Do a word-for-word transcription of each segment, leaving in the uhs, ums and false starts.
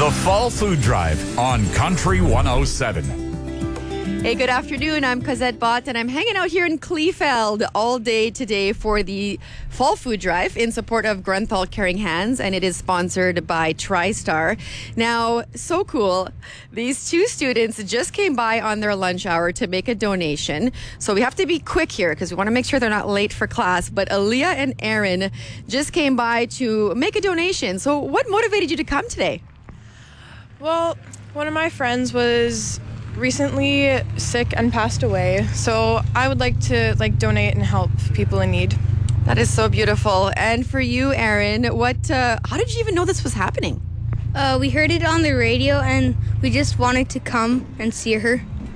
The Fall Food Drive on Country one oh seven. Hey, good afternoon. I'm Cosette Bott, and I'm hanging out here in Kleefeld all day today for the Fall Food Drive in support of Grunthal Caring Hands, and it is sponsored by TriStar. Now, so cool. These two students just came by on their lunch hour to make a donation. So we have to be quick here because we want to make sure they're not late for class. But Aaliyah and Aaron just came by to make a donation. So what motivated you to come today? Well, one of my friends was recently sick and passed away, so I would like to like donate and help people in need. That is so beautiful. And for you, Aaron, what? Uh, how did you even know this was happening? Uh, we heard it on the radio, and we just wanted to come and see her.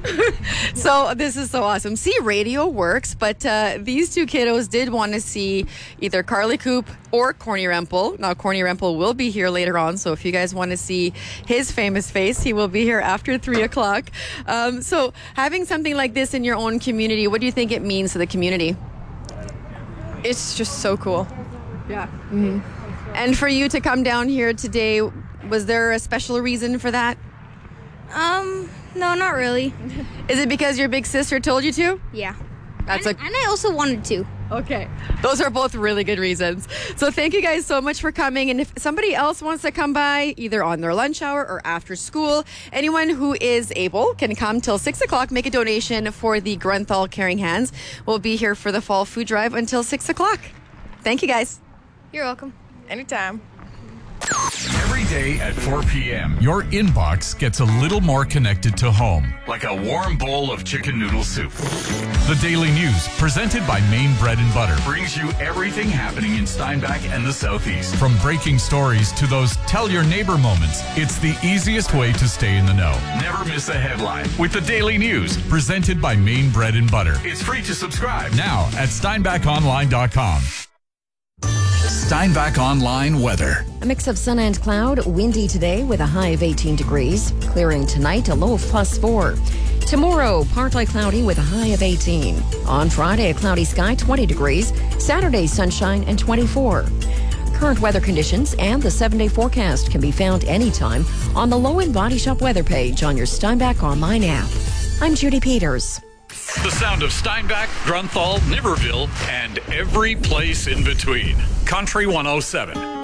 So this is so awesome. See, radio works, but uh, these two kiddos did want to see either Carly Coop or Corny Rempel. Now, Corny Rempel will be here later on, so if you guys want to see his famous face, he will be here after three o'clock. Um, so having something like this in your own community, what do you think it means to the community? It's just so cool. Yeah. Mm-hmm. And for you to come down here today, was there a special reason for that? Um, no, not really. Is it because your big sister told you to? Yeah. That's and, a- and I also wanted to. Okay. Those are both really good reasons. So thank you guys so much for coming. And if somebody else wants to come by, either on their lunch hour or after school, anyone who is able can come till six o'clock, make a donation for the Grunthal Caring Hands. We'll be here for the Fall Food Drive until six o'clock. Thank you guys. You're welcome. Anytime. Every day at four p.m., your inbox gets a little more connected to home, like a warm bowl of chicken noodle soup. The Daily News, presented by Maine Bread and Butter, brings you everything happening in Steinbach and the Southeast. From breaking stories to those tell your neighbor moments, it's the easiest way to stay in the know. Never miss a headline with the Daily News, presented by Maine Bread and Butter. It's free to subscribe now at steinbach online dot com. Steinbach Online weather. A mix of sun and cloud, windy today with a high of eighteen degrees. Clearing tonight, a low of plus four. Tomorrow, partly cloudy with a high of eighteen. On Friday, a cloudy sky, twenty degrees. Saturday, sunshine and twenty-four. Current weather conditions and the seven-day forecast can be found anytime on the Low End Body Shop weather page on your Steinbach Online app. I'm Judy Peters. The sound of Steinbach, Grunthal, Niverville, and every place in between. Country one oh seven.